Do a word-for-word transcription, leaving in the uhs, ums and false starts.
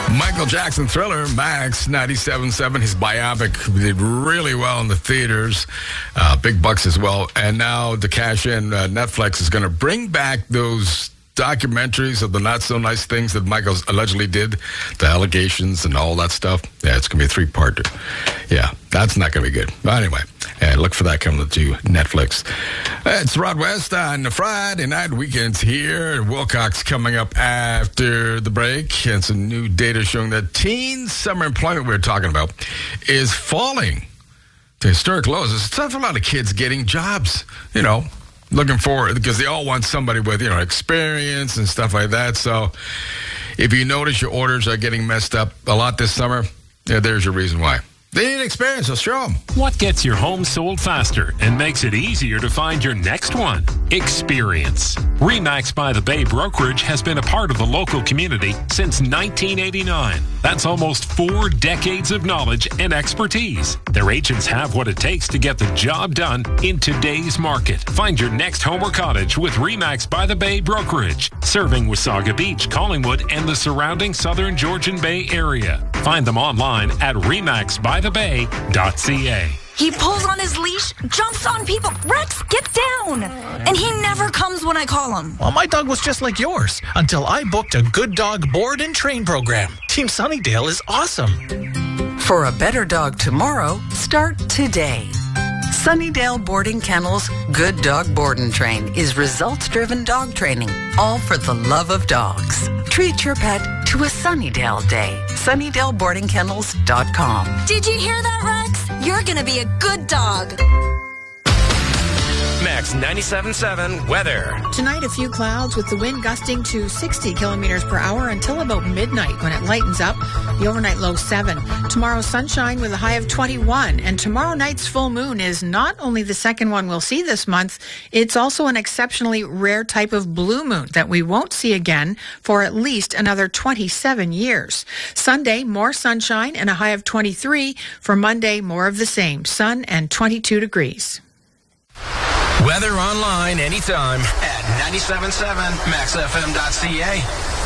Michael Jackson Thriller, Max ninety-seven point seven. His biopic did really well in the theaters. Uh, big bucks as well. And now to cash in, uh, Netflix is going to bring back those documentaries of the not-so-nice things that Michael allegedly did, the allegations and all that stuff. Yeah, it's going to be a three-parter. Yeah, that's not going to be good. But anyway, yeah, look for that coming to Netflix. It's Rod West on the Friday night weekends here. Wilcox coming up after the break. And some new data showing that teen summer employment we w're talking about is falling to historic lows. It's tough for a lot of kids getting jobs, you know, looking forward, because they all want somebody with, you know, experience and stuff like that. So if you notice your orders are getting messed up a lot this summer, yeah, there's your reason why. They need experience, so show them. What gets your home sold faster and makes it easier to find your next one? Experience. RE/MAX by the Bay Brokerage has been a part of the local community since nineteen eighty-nine. That's almost four decades of knowledge and expertise. Their agents have what it takes to get the job done in today's market. Find your next home or cottage with RE/MAX by the Bay Brokerage, serving Wasaga Beach, Collingwood, and the surrounding southern Georgian Bay area. Find them online at remax by the bay dot c a. He pulls on his leash, jumps on people. Rex, get down! And he never comes when I call him. Well, my dog was just like yours until I booked a Good Dog board and train program. Team Sunnydale is awesome. For a better dog tomorrow, start today. Sunnydale Boarding Kennels Good Dog Board and Train is results-driven dog training, all for the love of dogs. Treat your pet to a Sunnydale day. Sunnydale Boarding Kennels dot com. Did you hear that, Rex? You're gonna be a good dog. Max ninety-seven point seven weather. Tonight, a few clouds with the wind gusting to sixty kilometers per hour until about midnight when it lightens up. The overnight low seven. Tomorrow, sunshine with a high of twenty-one. And tomorrow night's full moon is not only the second one we'll see this month, it's also an exceptionally rare type of blue moon that we won't see again for at least another twenty-seven years. Sunday, more sunshine and a high of twenty-three. For Monday, more of the same, sun and twenty-two degrees. Weather online anytime at ninety-seven point seven max f m dot c a.